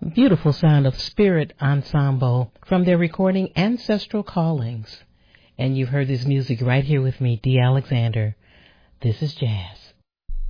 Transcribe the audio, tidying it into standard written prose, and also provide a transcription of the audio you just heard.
Beautiful sound of Spirit Ensemble from their recording Ancestral Callings. And you've heard this music right here with me, Dee Alexander. This is jazz.